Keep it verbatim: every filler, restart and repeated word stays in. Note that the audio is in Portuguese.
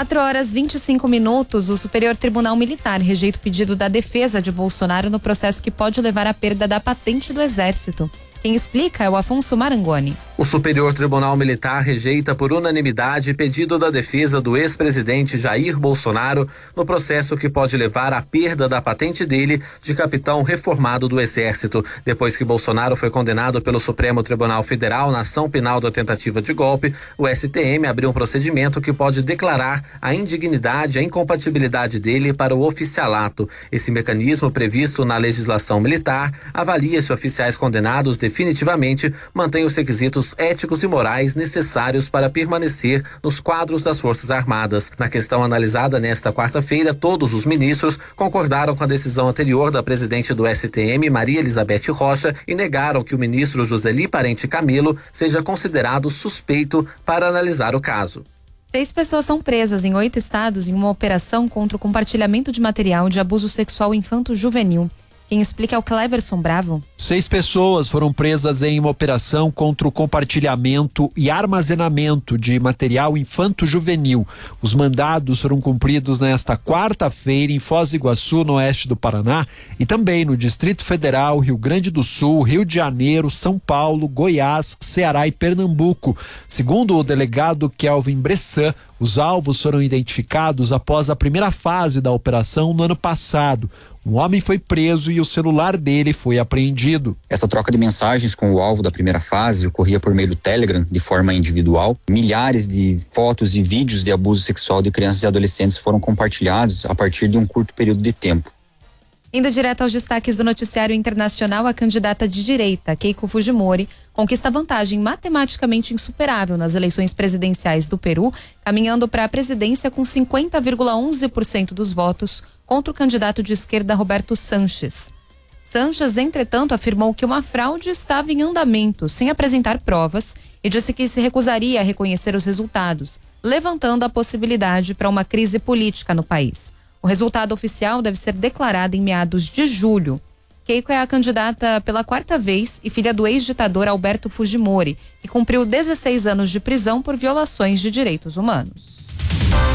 quatro horas e vinte e cinco minutos, o Superior Tribunal Militar rejeita o pedido da defesa de Bolsonaro no processo que pode levar à perda da patente do Exército. Quem explica é o Afonso Marangoni. O Superior Tribunal Militar rejeita por unanimidade pedido da defesa do ex-presidente Jair Bolsonaro no processo que pode levar à perda da patente dele de capitão reformado do Exército. Depois que Bolsonaro foi condenado pelo Supremo Tribunal Federal na ação penal da tentativa de golpe, o S T M abriu um procedimento que pode declarar a indignidade, a incompatibilidade dele para o oficialato. Esse mecanismo, previsto na legislação militar, avalia se oficiais condenados definitivamente mantêm os requisitos éticos e morais necessários para permanecer nos quadros das Forças Armadas. Na questão analisada nesta quarta-feira, todos os ministros concordaram com a decisão anterior da presidente do S T M, Maria Elizabeth Rocha, e negaram que o ministro Joseli Parente Camilo seja considerado suspeito para analisar o caso. Seis pessoas são presas em oito estados em uma operação contra o compartilhamento de material de abuso sexual infanto-juvenil. Quem explica é o Cleverson Bravo. Seis pessoas foram presas em uma operação contra o compartilhamento e armazenamento de material infanto-juvenil. Os mandados foram cumpridos nesta quarta-feira em Foz do Iguaçu, no oeste do Paraná, e também no Distrito Federal, Rio Grande do Sul, Rio de Janeiro, São Paulo, Goiás, Ceará e Pernambuco. Segundo o delegado Kelvin Bressan, os alvos foram identificados após a primeira fase da operação no ano passado. Um homem foi preso e o celular dele foi apreendido. Essa troca de mensagens com o alvo da primeira fase ocorria por meio do Telegram, de forma individual. Milhares de fotos e vídeos de abuso sexual de crianças e adolescentes foram compartilhados a partir de um curto período de tempo. Indo direto aos destaques do noticiário internacional, a candidata de direita, Keiko Fujimori, conquista vantagem matematicamente insuperável nas eleições presidenciais do Peru, caminhando para a presidência com cinquenta vírgula onze por cento dos votos contra o candidato de esquerda Roberto Sanches. Sanches, entretanto, afirmou que uma fraude estava em andamento, sem apresentar provas, e disse que se recusaria a reconhecer os resultados, levantando a possibilidade para uma crise política no país. O resultado oficial deve ser declarado em meados de julho. Keiko é a candidata pela quarta vez e filha do ex-ditador Alberto Fujimori, que cumpriu dezesseis anos de prisão por violações de direitos humanos.